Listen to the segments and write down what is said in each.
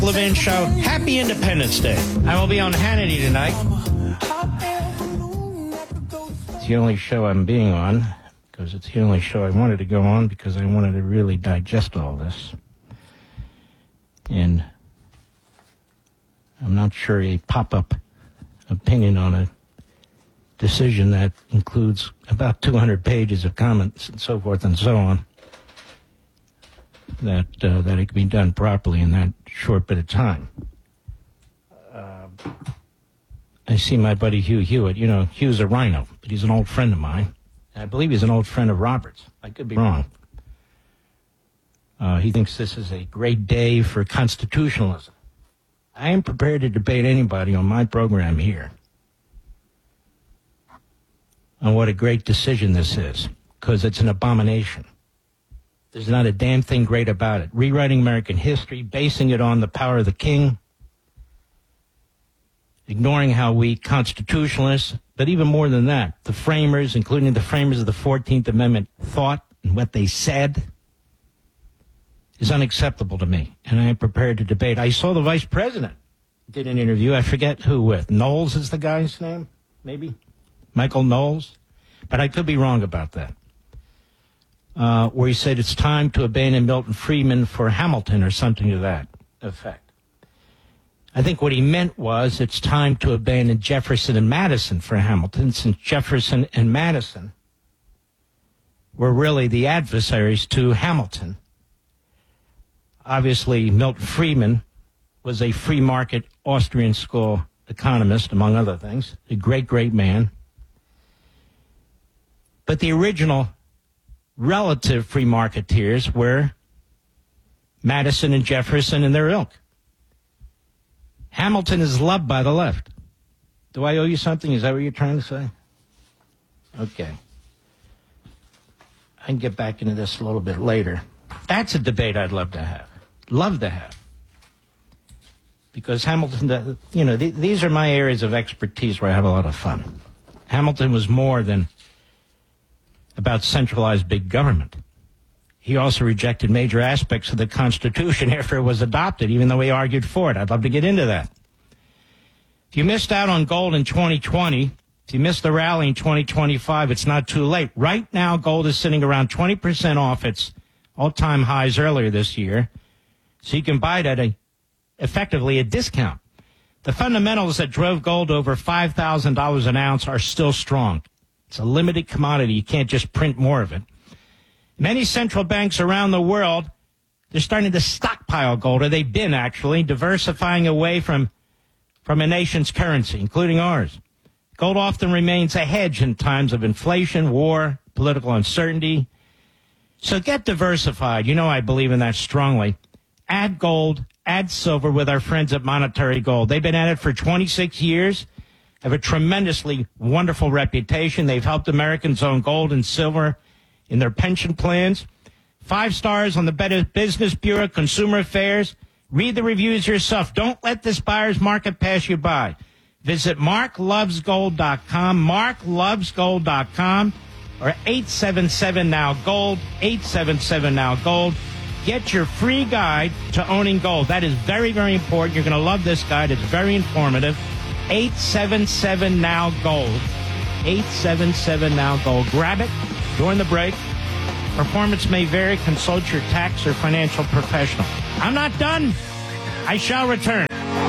Levin Show. Happy Independence Day. I will be on Hannity tonight. It's the only show I'm being on, because it's the only show I wanted to go on, because I wanted to really digest all this. And I'm not sure a pop-up opinion on a decision that includes about 200 pages of comments and so forth and so on, that it can be done properly in that short bit of time. I see my buddy Hugh Hewitt. You know, Hugh's a rhino, but he's an old friend of mine. I believe he's an old friend of Robert's. I could be wrong. He thinks this is a great day for constitutionalism. I am prepared to debate anybody on my program here on what a great decision this is, because it's an abomination. There's not a damn thing great about it. Rewriting American history, basing it on the power of the king, ignoring how we constitutionalists, but even more than that, the framers, including the framers of the 14th Amendment, thought and what they said is unacceptable to me, and I am prepared to debate. I saw the vice president did an interview. I forget who with. Knowles is the guy's name, maybe? Michael Knowles? But I could be wrong about that. Where he said it's time to abandon Milton Friedman for Hamilton or something to that effect. I think what he meant was it's time to abandon Jefferson and Madison for Hamilton, since Jefferson and Madison were really the adversaries to Hamilton. Obviously, Milton Friedman was a free market Austrian school economist, among other things, a great, great man. But the original relative free marketeers were Madison and Jefferson and their ilk. Hamilton is loved by the left. Do I owe you something? Is that what you're trying to say? Okay. I can get back into this a little bit later. That's a debate I'd love to have. Love to have. Because Hamilton, you know, these are my areas of expertise where I have a lot of fun. Hamilton was more than about centralized big government. He also rejected major aspects of the Constitution after it was adopted, even though he argued for it. I'd love to get into that. If you missed out on gold in 2020, if you missed the rally in 2025, it's not too late. Right now, gold is sitting around 20% off its all-time highs earlier this year, so you can buy it at effectively a discount. The fundamentals that drove gold over $5,000 an ounce are still strong. It's a limited commodity. You can't just print more of it. Many central banks around the world, they're starting to stockpile gold, or they've been actually, diversifying away from a nation's currency, including ours. Gold often remains a hedge in times of inflation, war, political uncertainty. So get diversified. You know I believe in that strongly. Add gold, add silver with our friends at Monetary Gold. They've been at it for 26 years. Have a tremendously wonderful reputation. They've helped Americans own gold and silver in their pension plans. 5 stars on the Better Business Bureau, Consumer Affairs. Read the reviews yourself. Don't let this buyer's market pass you by. Visit marklovesgold.com, marklovesgold.com, or 877-NOW-GOLD, 877-NOW-GOLD. Get your free guide to owning gold. That is very, very important. You're going to love this guide. It's very informative. 877-NOW-GOLD. 877-NOW-GOLD. Grab it during the break. Performance may vary. Consult your tax or financial professional. I'm not done. I shall return.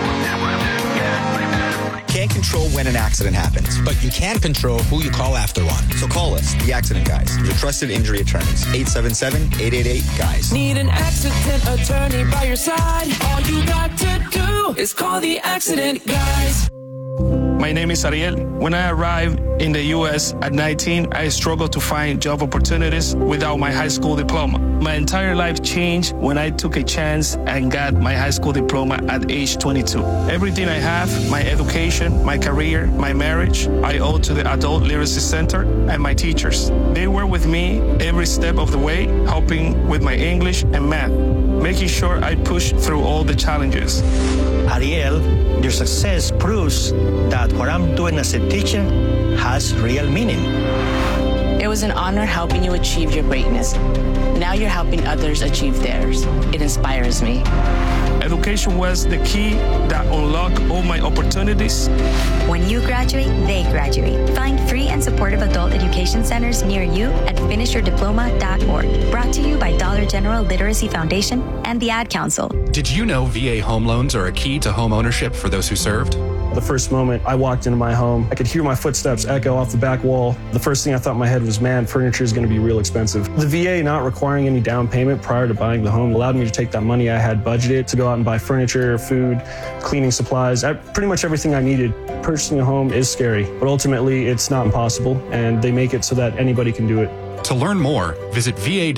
Can't control when an accident happens, but you can control who you call after one. So call us, the Accident Guys, your trusted injury attorneys. 877-888-GUYS. Need an accident attorney by your side? All you got to do is call the Accident Guys. My name is Ariel. When I arrived in the U.S. at 19, I struggled to find job opportunities without my high school diploma. My entire life changed when I took a chance and got my high school diploma at age 22. Everything I have, my education, my career, my marriage, I owe to the Adult Literacy Center and my teachers. They were with me every step of the way, helping with my English and math, making sure I push through all the challenges. Ariel, your success proves that what I'm doing as a teacher has real meaning. It was an honor helping you achieve your greatness. Now you're helping others achieve theirs. It inspires me. Education was the key that unlocked all my opportunities. When you graduate, they graduate. Find free and supportive adult education centers near you at finishyourdiploma.org. Brought to you by Dollar General Literacy Foundation and the Ad Council. Did you know VA home loans are a key to home ownership for those who served? The first moment I walked into my home, I could hear my footsteps echo off the back wall. The first thing I thought in my head was, man, furniture is going to be real expensive. The VA not requiring any down payment prior to buying the home allowed me to take that money I had budgeted to go out and buy furniture, food, cleaning supplies, pretty much everything I needed. Purchasing a home is scary, but ultimately it's not impossible, and they make it so that anybody can do it. To learn more, visit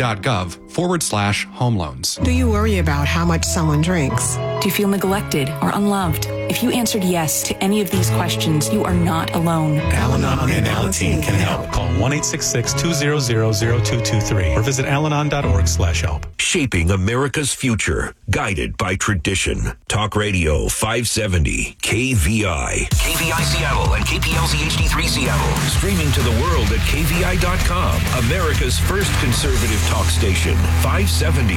va.gov/home loans. Do you worry about how much someone drinks? Do you feel neglected or unloved? If you answered yes to any of these questions, you are not alone. Al-Anon and Alateen can help. Call 1-866-200-0223 or visit alanon.org/help. Shaping America's future, guided by tradition. Talk Radio 570 KVI. KVI Seattle and KPLZ HD3 Seattle. Streaming to the world at KVI.com. America's first conservative talk station. 570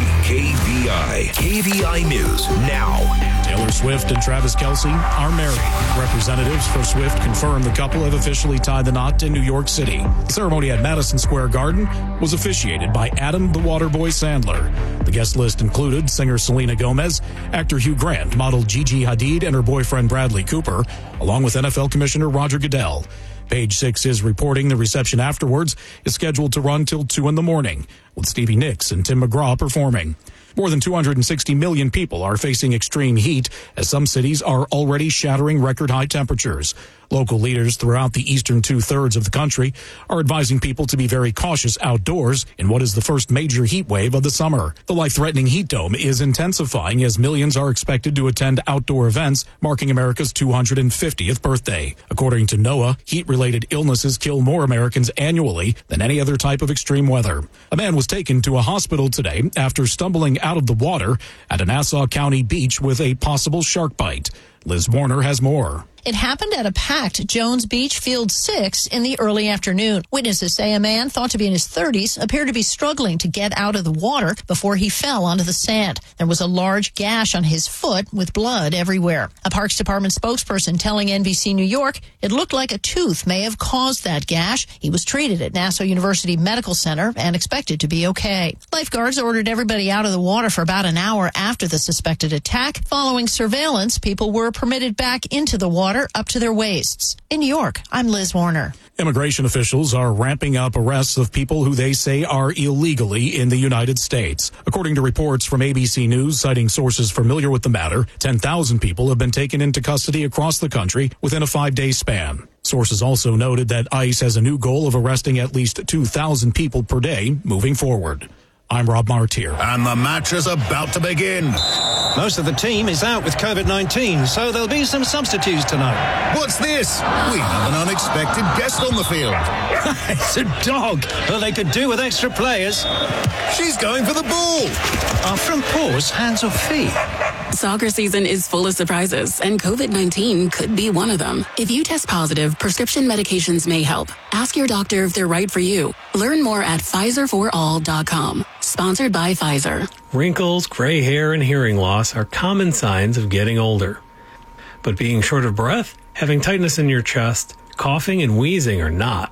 KVI. KVI News now. Taylor Swift and Travis Kelce are married. Representatives for Swift confirmed the couple have officially tied the knot in New York City. The ceremony at Madison Square Garden was officiated by Adam the Waterboy Sandler. The guest list included singer Selena Gomez, actor Hugh Grant, model Gigi Hadid, and her boyfriend Bradley Cooper, along with NFL Commissioner Roger Goodell. Page 6 is reporting the reception afterwards is scheduled to run till 2 a.m, with Stevie Nicks and Tim McGraw performing. More than 260 million people are facing extreme heat, as some cities are already shattering record-high temperatures. Local leaders throughout the eastern two-thirds of the country are advising people to be very cautious outdoors in what is the first major heat wave of the summer. The life-threatening heat dome is intensifying as millions are expected to attend outdoor events marking America's 250th birthday. According to NOAA, heat-related illnesses kill more Americans annually than any other type of extreme weather. A man was taken to a hospital today after stumbling out of the water at a Nassau County beach with a possible shark bite. Liz Warner has more. It happened at a packed Jones Beach Field 6 in the early afternoon. Witnesses say a man thought to be in his 30s appeared to be struggling to get out of the water before he fell onto the sand. There was a large gash on his foot with blood everywhere. A Parks Department spokesperson telling NBC New York it looked like a tooth may have caused that gash. He was treated at Nassau University Medical Center and expected to be okay. Lifeguards ordered everybody out of the water for about an hour after the suspected attack. Following surveillance, people were permitted back into the water up to their waists. In New York, I'm Liz Warner. Immigration officials are ramping up arrests of people who they say are illegally in the United States. According to reports from ABC News citing sources familiar with the matter, 10,000 people have been taken into custody across the country within a 5-day span. Sources also noted that ICE has a new goal of arresting at least 2,000 people per day moving forward. I'm Rob Martier. And the match is about to begin. Most of the team is out with COVID-19, so there'll be some substitutes tonight. What's this? We have an unexpected guest on the field. It's a dog. Well, they could do with extra players. She's going for the ball. Are front paws hands or feet? Soccer season is full of surprises, and COVID-19 could be one of them. If you test positive, prescription medications may help. Ask your doctor if they're right for you. Learn more at PfizerForAll.com. Sponsored by Pfizer. Wrinkles, gray hair, and hearing loss are common signs of getting older. But being short of breath, having tightness in your chest, coughing, and wheezing are not.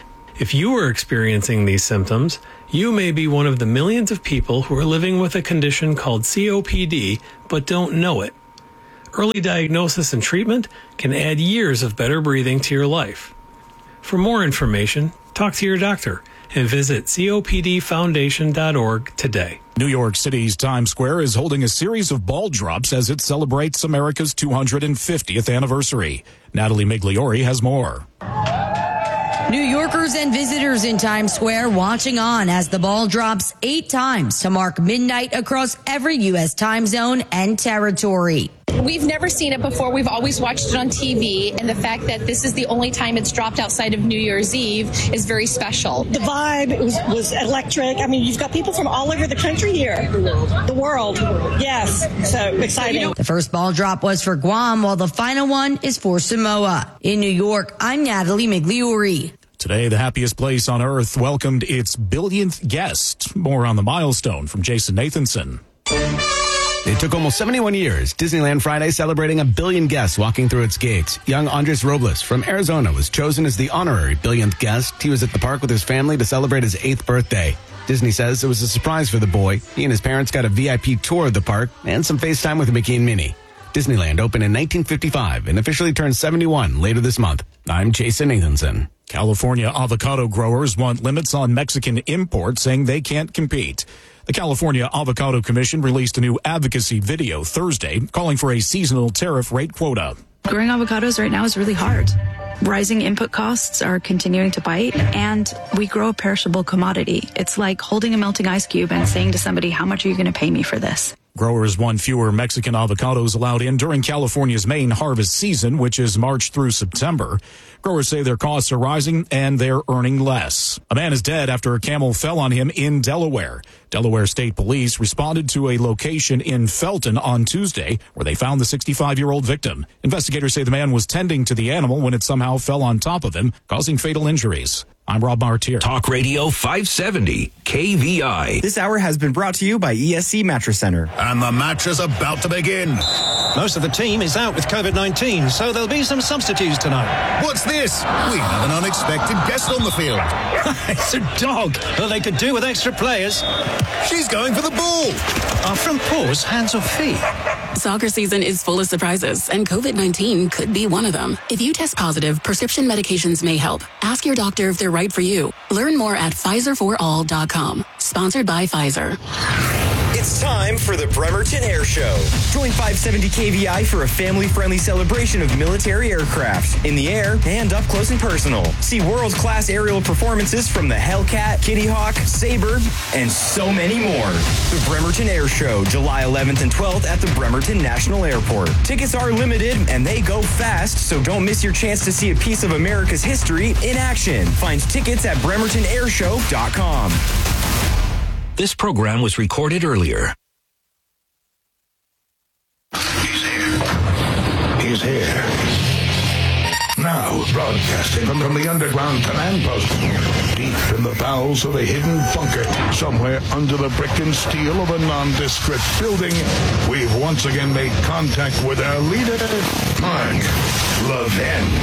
If you are experiencing these symptoms, you may be one of the millions of people who are living with a condition called COPD but don't know it. Early diagnosis and treatment can add years of better breathing to your life. For more information, talk to your doctor and visit COPDfoundation.org today. New York City's Times Square is holding a series of ball drops as it celebrates America's 250th anniversary. Natalie Migliori has more. New Yorkers and visitors in Times Square watching on as the ball drops 8 times to mark midnight across every U.S. time zone and territory. We've never seen it before. We've always watched it on TV, and the fact that this is the only time it's dropped outside of New Year's Eve is very special. The vibe was electric. I mean, you've got people from all over the country here. The world. Yes. So exciting. The first ball drop was for Guam, while the final one is for Samoa. In New York, I'm Natalie Migliori. Today, the happiest place on Earth welcomed its billionth guest. More on the milestone from Jason Nathanson. It took almost 71 years. Disneyland Friday celebrating 1 billion guests walking through its gates. Young Andres Robles from Arizona was chosen as the honorary billionth guest. He was at the park with his family to celebrate his 8th birthday. Disney says it was a surprise for the boy. He and his parents got a VIP tour of the park and some FaceTime with Mickey and Minnie. Disneyland opened in 1955 and officially turned 71 later this month. I'm Jason Nathanson. California avocado growers want limits on Mexican imports, saying they can't compete. The California Avocado Commission released a new advocacy video Thursday calling for a seasonal tariff rate quota. Growing avocados right now is really hard. Rising input costs are continuing to bite, and we grow a perishable commodity. It's like holding a melting ice cube and saying to somebody, how much are you going to pay me for this? Growers want fewer Mexican avocados allowed in during California's main harvest season, which is March through September. Growers say their costs are rising and they're earning less. A man is dead after a camel fell on him in Delaware. Delaware State Police responded to a location in Felton on Tuesday where they found the 65-year-old victim. Investigators say the man was tending to the animal when it somehow fell on top of him, causing fatal injuries. I'm Rob Martier. Talk Radio 570 KVI. This hour has been brought to you by ESC Mattress Center. And the match is about to begin. Most of the team is out with COVID-19, so there'll be some substitutes tonight. What's this? We have an unexpected guest on the field. It's a dog. Well, they could do with extra players. She's going for the ball. Are front paws hands or feet? Soccer season is full of surprises, and COVID-19 could be one of them. If you test positive, prescription medications may help. Ask your doctor if they're right for you. Learn more at PfizerForAll.com. Sponsored by Pfizer. It's time for the Bremerton Air Show. Join 570 KVI for a family-friendly celebration of military aircraft in the air and up close and personal. See world-class aerial performances from the Hellcat, Kitty Hawk, Sabre, and so many more. The Bremerton Air Show, July 11th and 12th at the Bremerton National Airport. Tickets are limited and they go fast, so don't miss your chance to see a piece of America's history in action. Find tickets at bremertonairshow.com. This program was recorded earlier. He's here. Now, broadcasting from the underground command post, deep in the bowels of a hidden bunker, somewhere under the brick and steel of a nondescript building, we've once again made contact with our leader, Mark Levin.